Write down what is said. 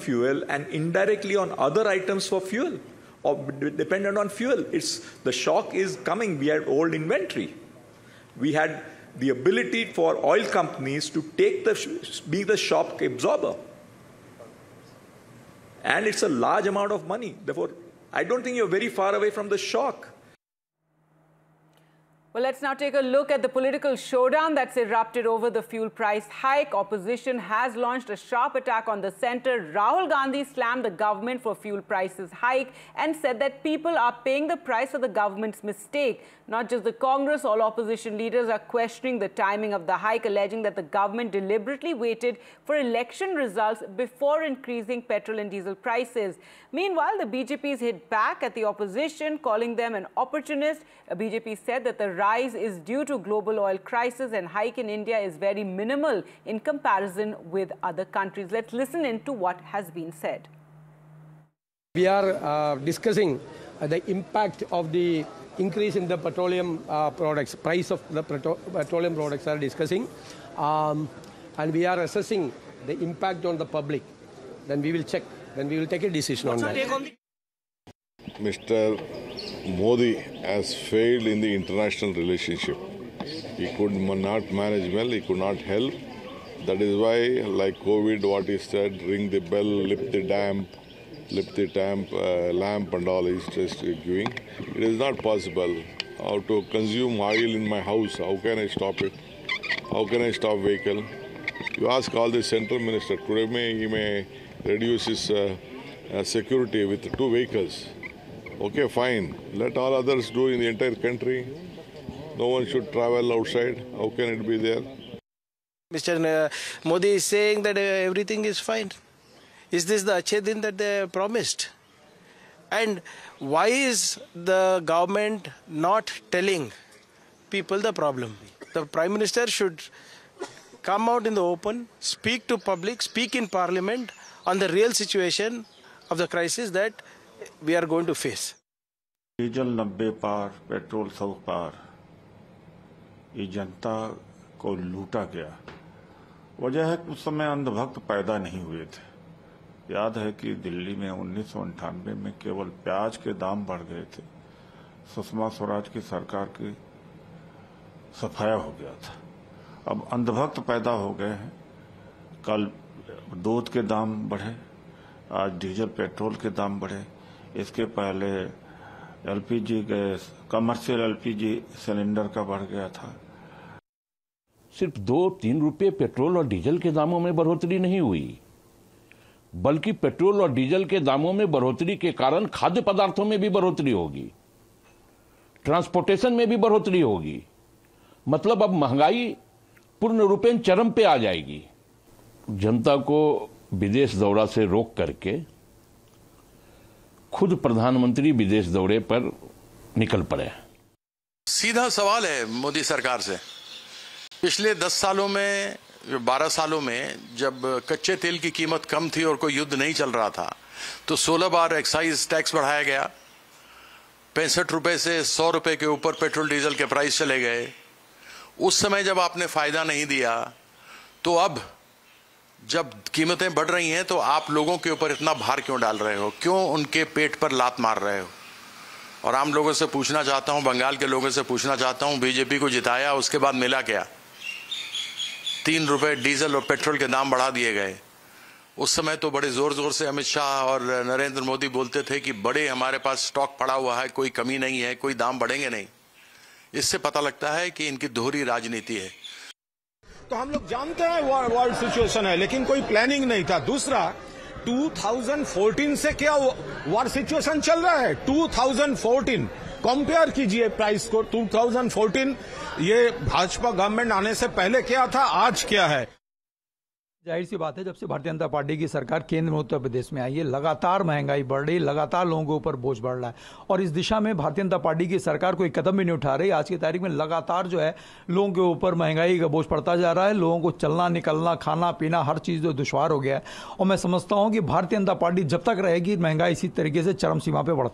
fuel and indirectly on other items for fuel, or dependent on fuel. The shock is coming. We had old inventory. We had the ability for oil companies to be the shock absorber. And it's a large amount of money. Therefore, I don't think you're very far away from the shock. Well, let's now take a look at the political showdown that's erupted over the fuel price hike. Opposition has launched a sharp attack on the centre. Rahul Gandhi slammed the government for fuel prices hike and said that people are paying the price for the government's mistake. Not just the Congress, all opposition leaders are questioning the timing of the hike, alleging that the government deliberately waited for election results before increasing petrol and diesel prices. Meanwhile, the BJP hit back at the opposition, calling them an opportunist. BJP said that the rise is due to global oil crisis and hike in India is very minimal in comparison with other countries. Let's listen into what has been said. We are discussing the impact of the increase in the petroleum products, price of the petroleum products are discussing, and we are assessing the impact on the public. Then we will check, then we will take a decision on that. Mr. Modi has failed in the international relationship. He could not manage well, he could not help. That is why, like COVID, what he said, ring the bell, lift the lamp and all is just giving. It is not possible. How to consume oil in my house, how can I stop it? How can I stop vehicle? You ask all the central minister, today he may reduce his security with 2 vehicles. Okay, fine. Let all others do in the entire country. No one should travel outside. How can it be there? Mr. Modi is saying that everything is fine. Is this the Achhe Din that they promised? And why is the government not telling people the problem? The Prime Minister should come out in the open, speak to public, speak in Parliament on the real situation of the crisis that we are going to face. Diesel 90 par, petrol 100 पार, ये जनता को लूटा गया। वजह है कि उस समय अंधभक्त पैदा नहीं हुए थे। याद है कि दिल्ली में 1998 में केवल प्याज के दाम बढ़ गए थे, सुषमा स्वराज की सरकार की सफाया हो गया था। अब अंधभक्त पैदा हो गए हैं। कल दूध के दाम बढ़े, आज डीजल पेट्रोल के दाम बढ़े। इसके पहले LPG gas, commercial LPG cylinder का बढ़ गया था। सिर्फ 2-3 रुपये पेट्रोल और डीजल के दामों में बढ़ोतरी नहीं हुई, बल्कि पेट्रोल और डीजल के दामों में बढ़ोतरी के कारण खाद्य पदार्थों में भी बढ़ोतरी होगी, ट्रांसपोर्टेशन में भी बढ़ोतरी होगी। मतलब अब महंगाई पूर्ण रूपेण चरम पे आ जाएगी। जनता को विदेश दौरा से रोक करके खुद प्रधानमंत्री विदेश दौरे पर निकल पड़े। सीधा सवाल है मोदी सरकार से, पिछले 10 सालों में, 12 सालों में जब कच्चे तेल की कीमत कम थी और कोई युद्ध नहीं चल रहा था, तो 16 बार एक्साइज टैक्स बढ़ाया गया। 65 रुपए से 100 रुपए के ऊपर पेट्रोल डीजल के प्राइस चले गए। उस समय जब आपने फायदा नहीं दिया, तो अब जब कीमतें बढ़ रही हैं तो आप लोगों के ऊपर इतना भार क्यों डाल रहे हो? क्यों उनके पेट पर लात मार रहे हो? और आम लोगों से पूछना चाहता हूं, बंगाल के लोगों से पूछना चाहता हूं, बीजेपी को जिताया, उसके बाद मिला क्या? 3 रुपए डीजल और पेट्रोल के दाम बढ़ा दिए गए। उस समय तो बड़े जोर जोर से अमित शाह और नरेंद्र मोदी बोलते थे कि बड़े हमारे पास स्टॉक पड़ा हुआ है, कोई कमी नहीं है, कोई दाम बढ़ेंगे नहीं। इससे पता लगता है कि इनकी दोहरी राजनीति है। तो हम लोग जानते हैं वर्ल्ड सिचुएशन है, लेकिन कोई प्लानिंग नहीं था। दूसरा, 2014 से क्या वॉर सिचुएशन चल रहा है? 2014 कंपेयर कीजिए प्राइस को। 2014 ये भाजपा गवर्नमेंट आने से पहले क्या था, आज क्या है। जाहिर सी बात है, जब से भारतीय जनता पार्टी की सरकार केंद्र में उत्तर प्रदेश में आई है, लगातार महंगाई बढ़ रही, लगातार लोगों के ऊपर बोझ बढ़ रहा है। और इस दिशा में भारतीय जनता पार्टी की सरकार कोई कदम भी नहीं उठा रही। आज की तारीख में लगातार जो है लोगों के ऊपर महंगाई का बोझ पड़ता जा रहा है। लोगों को चलना, निकलना, खाना पीना, हर चीज़ दुश्वार हो गया है। और मैं समझता हूँ कि भारतीय जनता पार्टी जब तक रहेगी, महंगाई इसी तरीके से चरम सीमा पर बढ़ती